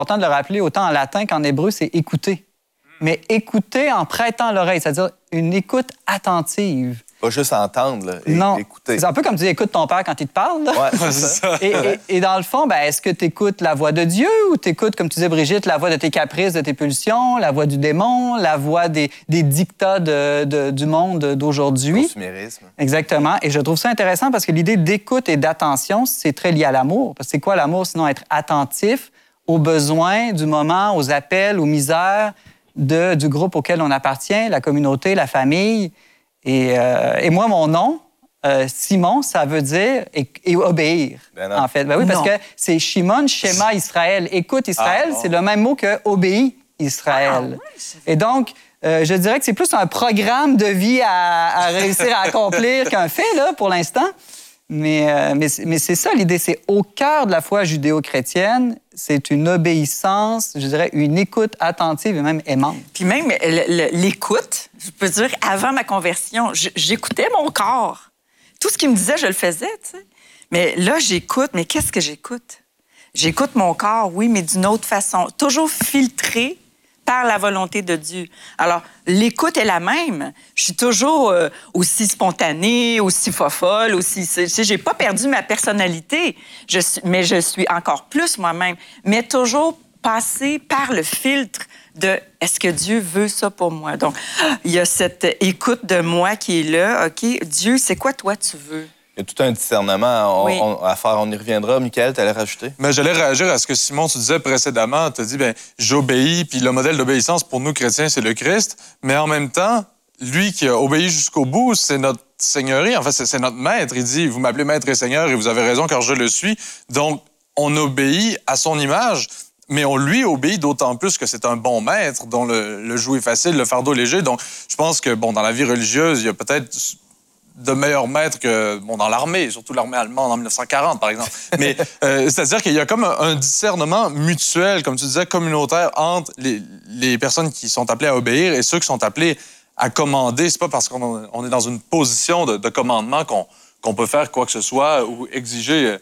important de le rappeler, autant en latin qu'en hébreu, c'est écouter. Mais écouter en prêtant l'oreille, c'est-à-dire une écoute attentive. Pas juste entendre, là, non, écouter. C'est un peu comme tu écoutes ton père quand il te parle. Là. Ouais, c'est ça. Et dans le fond, est-ce que tu écoutes la voix de Dieu ou tu écoutes, comme tu disais, Brigitte, la voix de tes caprices, de tes pulsions, la voix du démon, la voix des dictats du monde d'aujourd'hui? Consumérisme. Exactement. Et je trouve ça intéressant parce que l'idée d'écoute et d'attention, c'est très lié à l'amour. Parce que c'est quoi l'amour, sinon être attentif aux besoins du moment, aux appels, aux misères du groupe auquel on appartient, la communauté, la famille. Et moi, mon nom, Simon, ça veut dire et obéir, en fait. Oui, parce que c'est Shimon, Shema, Israël. Écoute, Israël, c'est le même mot que obéis, Israël. Et donc, je dirais que c'est plus un programme de vie à réussir à accomplir qu'un fait, là, pour l'instant. Mais c'est ça l'idée, c'est au cœur de la foi judéo-chrétienne, c'est une obéissance, je dirais, une écoute attentive et même aimante. Puis même l'écoute, je peux dire, avant ma conversion, j'écoutais mon corps. Tout ce qu'il me disait, je le faisais, tu sais. Mais là, j'écoute, mais qu'est-ce que j'écoute? J'écoute mon corps, oui, mais d'une autre façon, toujours filtré par la volonté de Dieu. Alors, l'écoute est la même. Je suis toujours aussi spontanée, aussi fofolle, aussi... Tu sais, j'ai pas perdu ma personnalité, mais je suis encore plus moi-même. Mais toujours passée par le filtre de « est-ce que Dieu veut ça pour moi? » Donc, il y a cette écoute de moi qui est là. OK, Dieu, c'est quoi toi tu veux? Il y a tout un discernement à faire. On y reviendra. Michael, tu allais rajouter? Mais j'allais réagir à ce que Simon, tu disais précédemment. Tu as dit, j'obéis, puis le modèle d'obéissance pour nous chrétiens, c'est le Christ. Mais en même temps, lui qui a obéi jusqu'au bout, c'est notre seigneurie. En fait, c'est notre maître. Il dit, vous m'appelez maître et seigneur, et vous avez raison, car je le suis. Donc, on obéit à son image. Mais on lui obéit d'autant plus que c'est un bon maître dont le joug est facile, le fardeau léger. Donc, je pense que, dans la vie religieuse, il y a peut-être de meilleurs maîtres que dans l'armée, surtout l'armée allemande en 1940, par exemple. Mais c'est-à-dire qu'il y a comme un discernement mutuel, comme tu disais, communautaire entre les personnes qui sont appelées à obéir et ceux qui sont appelés à commander. C'est pas parce qu'on est dans une position de commandement qu'on peut faire quoi que ce soit ou exiger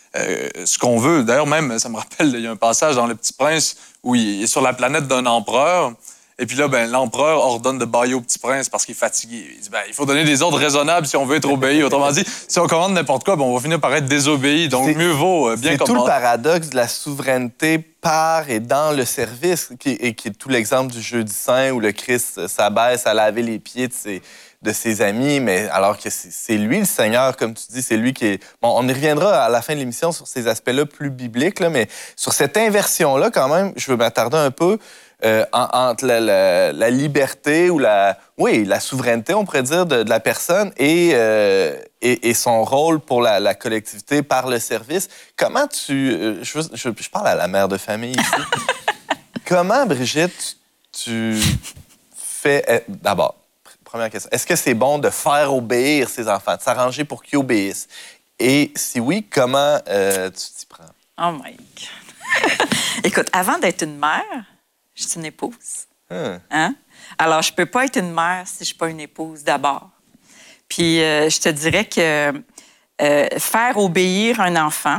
ce qu'on veut. D'ailleurs, même, ça me rappelle, il y a un passage dans Le Petit Prince où il est sur la planète d'un empereur. Et puis là, l'empereur ordonne de bailler au Petit Prince parce qu'il est fatigué. Il dit, il faut donner des ordres raisonnables si on veut être obéi. Autrement dit, si on commande n'importe quoi, on va finir par être désobéi. Donc, mieux vaut bien commander. C'est tout le paradoxe de la souveraineté par et dans le service, qui est tout l'exemple du jeudi saint où le Christ s'abaisse à laver les pieds de ses amis, mais alors que c'est lui le Seigneur, comme tu dis, c'est lui qui est... Bon, on y reviendra à la fin de l'émission sur ces aspects-là plus bibliques, là, mais sur cette inversion-là, quand même, je veux m'attarder un peu entre la liberté ou la souveraineté, on pourrait dire, de la personne et son rôle pour la collectivité par le service. Comment je parle à la mère de famille ici. Comment, Brigitte, tu fais... D'abord, première question, est-ce que c'est bon de faire obéir ses enfants, de s'arranger pour qu'ils obéissent? Et si oui, comment tu t'y prends? Oh my God! Écoute, avant d'être une mère, je suis une épouse. Hein? Alors, je ne peux pas être une mère si je ne suis pas une épouse d'abord. Puis, je te dirais que faire obéir un enfant,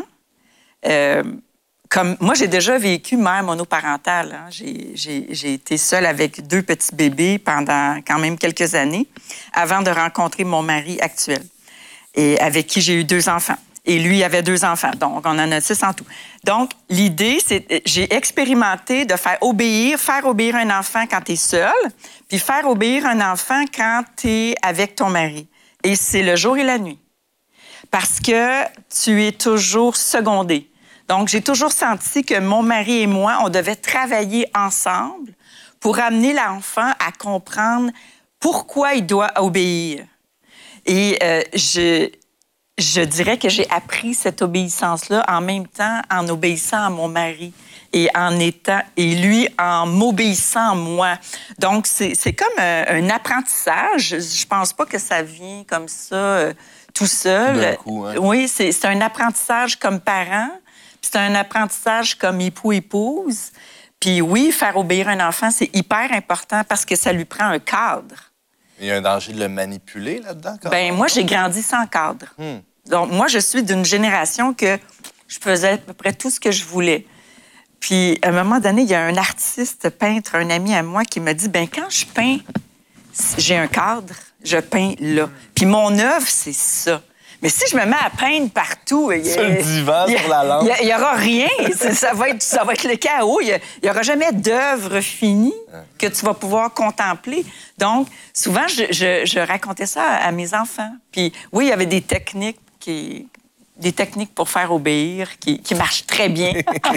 comme moi, j'ai déjà vécu mère monoparentale. Hein? J'ai été seule avec 2 petits bébés pendant quand même quelques années avant de rencontrer mon mari actuel, et avec qui j'ai eu 2 enfants. Et lui avait 2 enfants, donc on en a 6 en tout. Donc, l'idée, c'est j'ai expérimenté de faire obéir un enfant quand tu es seul, puis faire obéir un enfant quand tu es avec ton mari. Et c'est le jour et la nuit. Parce que tu es toujours secondé. Donc, j'ai toujours senti que mon mari et moi, on devait travailler ensemble pour amener l'enfant à comprendre pourquoi il doit obéir. Et je dirais que j'ai appris cette obéissance-là en même temps en obéissant à mon mari et lui en m'obéissant à moi. Donc, c'est comme un apprentissage. Je pense pas que ça vient comme ça tout seul. D'un coup, hein? Oui, c'est un apprentissage comme parent, puis c'est un apprentissage comme époux-épouse. Puis oui, faire obéir un enfant, c'est hyper important parce que ça lui prend un cadre. Il y a un danger de le manipuler là-dedans? Moi, j'ai grandi sans cadre. Donc, moi, je suis d'une génération que je faisais à peu près tout ce que je voulais. Puis, à un moment donné, il y a un artiste peintre, un ami à moi, qui m'a dit, ben quand je peins, j'ai un cadre, je peins là. Puis mon œuvre, c'est ça. Mais si je me mets à peindre partout... Sur le divan, sur la lampe. Il n'y aura rien. Ça va être le chaos. Il n'y aura jamais d'œuvre finie que tu vas pouvoir contempler. Donc, souvent, je racontais ça à mes enfants. Puis oui, il y avait des techniques pour faire obéir qui marchent très bien.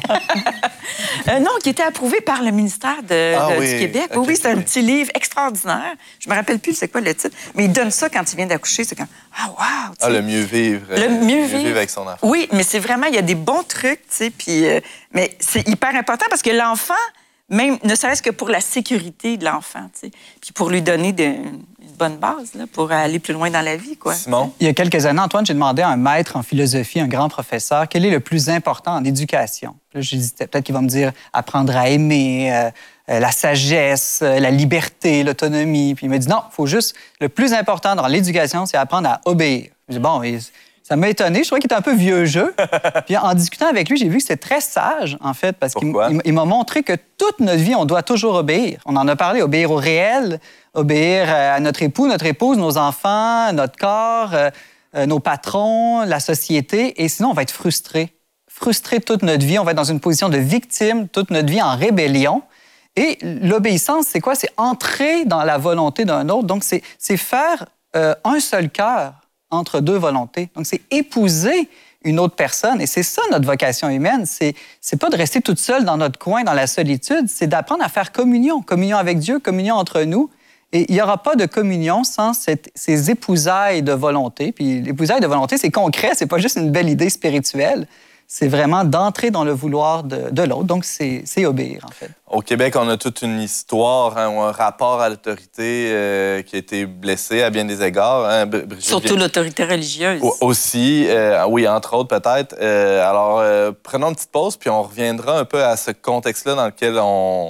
Non, qui était approuvé par le ministère du Québec. Okay, oui, c'est un petit livre extraordinaire. Je me rappelle plus c'est quoi le titre, mais il donne ça quand il vient d'accoucher. C'est comme, wow! Ah, le mieux vivre. Le mieux vivre avec son enfant. Oui, mais c'est vraiment, il y a des bons trucs, tu sais, puis... mais c'est hyper important parce que l'enfant, même, ne serait-ce que pour la sécurité de l'enfant, tu sais, puis pour lui donner une bonne base là, pour aller plus loin dans la vie, quoi. Simon? Il y a quelques années, Antoine, j'ai demandé à un maître en philosophie, un grand professeur, quel est le plus important en éducation. Là, j'hésitais. Peut-être qu'il va me dire apprendre à aimer, la sagesse, la liberté, l'autonomie. Puis il m'a dit non, il faut juste... Le plus important dans l'éducation, c'est apprendre à obéir. J'ai dit bon, ça m'a étonné. Je trouvais qu'il était un peu vieux jeu. Puis en discutant avec lui, j'ai vu que c'était très sage, en fait, parce qu'il m'a montré que toute notre vie, on doit toujours obéir. On en a parlé, obéir au réel, obéir à notre époux, notre épouse, nos enfants, notre corps, nos patrons, la société. Et sinon, on va être frustré. Frustré toute notre vie. On va être dans une position de victime toute notre vie en rébellion. Et l'obéissance, c'est quoi? C'est entrer dans la volonté d'un autre. Donc, c'est faire un seul cœur entre deux volontés. Donc, c'est épouser une autre personne. Et c'est ça, notre vocation humaine. C'est pas de rester toute seule dans notre coin, dans la solitude. C'est d'apprendre à faire communion. Communion avec Dieu, communion entre nous. Et il n'y aura pas de communion sans ces épousailles de volonté. Puis l'épousaille de volonté, c'est concret. C'est pas juste une belle idée spirituelle. C'est vraiment d'entrer dans le vouloir de l'autre. Donc, c'est obéir, en fait. Au Québec, on a toute une histoire, un rapport à l'autorité qui a été blessé à bien des égards. Surtout l'autorité religieuse. Aussi, oui, entre autres, peut-être. Alors, prenons une petite pause, puis on reviendra un peu à ce contexte-là dans lequel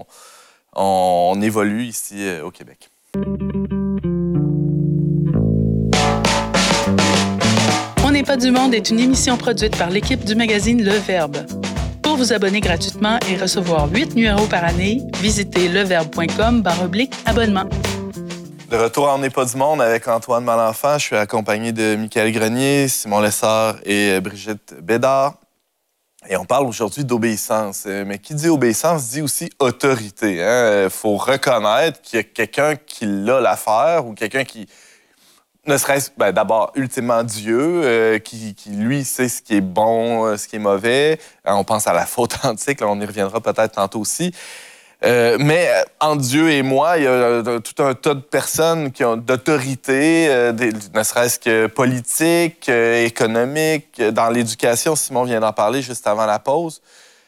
on évolue ici au Québec. On n'est pas du monde est une émission produite par l'équipe du magazine Le Verbe. Pour vous abonner gratuitement et recevoir 8 numéros par année, visitez leverbe.com/abonnement. De retour à On n'est pas du monde avec Antoine Malenfant. Je suis accompagné de Michael Grenier, Simon Lessard et Brigitte Bédard. Et on parle aujourd'hui d'obéissance. Mais qui dit obéissance dit aussi autorité. Il faut reconnaître qu'il y a quelqu'un qui l'a l'affaire ou quelqu'un qui... Ne serait-ce d'abord, ultimement, Dieu, qui, lui, sait ce qui est bon, ce qui est mauvais. On pense à la faute antique, là, on y reviendra peut-être tantôt aussi. Mais entre Dieu et moi, il y a tout un tas de personnes qui ont d'autorité, ne serait-ce que politique, économique, dans l'éducation. Simon vient d'en parler juste avant la pause.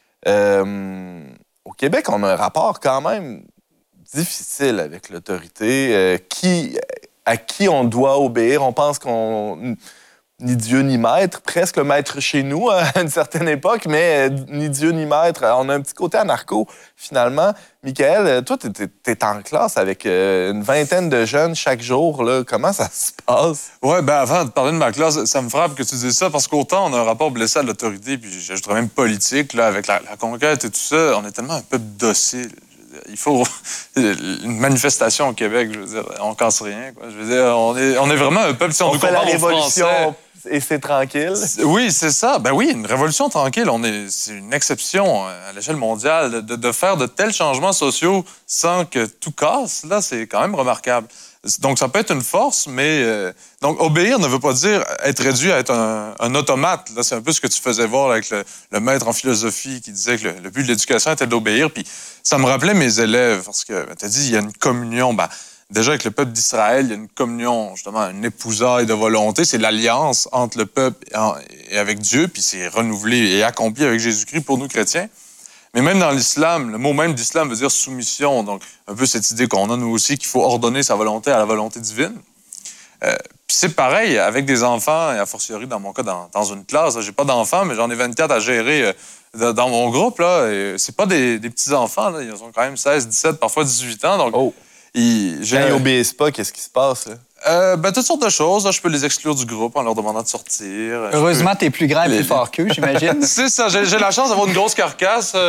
Au Québec, on a un rapport quand même difficile avec l'autorité. À qui on doit obéir. On pense qu'on... Ni Dieu ni maître, presque le maître chez nous à une certaine époque, mais ni Dieu ni maître. On a un petit côté anarcho, finalement. Michael, toi, t'es en classe avec une vingtaine de jeunes chaque jour. Là. Comment ça se passe? Oui, avant de parler de ma classe, ça me frappe que tu dises ça, parce qu'autant on a un rapport blessé à l'autorité, puis j'ajouterais même politique, là, avec la conquête et tout ça, on est tellement un peuple docile. Il faut une manifestation au Québec, je veux dire, on casse rien, quoi. Je veux dire, on est vraiment un peuple, si on nous fait la compare aux révolution Français. et c'est tranquille. Oui, c'est ça. Ben oui, une révolution tranquille. C'est une exception à l'échelle mondiale. De faire de tels changements sociaux sans que tout casse, là, c'est quand même remarquable. Donc, ça peut être une force, mais... donc, obéir ne veut pas dire être réduit à être un automate. Là, c'est un peu ce que tu faisais voir avec le maître en philosophie qui disait que le but de l'éducation était d'obéir. Puis ça me rappelait mes élèves, parce que tu as dit, il y a une communion. Déjà, avec le peuple d'Israël, il y a une communion, justement, une épousaille de volonté. C'est l'alliance entre le peuple et avec Dieu, puis c'est renouvelé et accompli avec Jésus-Christ pour nous chrétiens. Mais même dans l'islam, le mot même d'islam veut dire soumission. Donc, un peu cette idée qu'on a, nous aussi, qu'il faut ordonner sa volonté à la volonté divine. Puis c'est pareil avec des enfants, et a fortiori, dans mon cas, dans une classe. J'ai pas d'enfants, mais j'en ai 24 à gérer dans mon groupe. Là, et c'est pas des petits-enfants. Là. Ils ont quand même 16, 17, parfois 18 ans. Donc, quand ils n'obéissent pas, qu'est-ce qui se passe? Là? Toutes sortes de choses. Là, je peux les exclure du groupe en leur demandant de sortir. Heureusement, t'es plus grand et plus fort qu'eux, j'imagine. C'est ça. J'ai la chance d'avoir une grosse carcasse.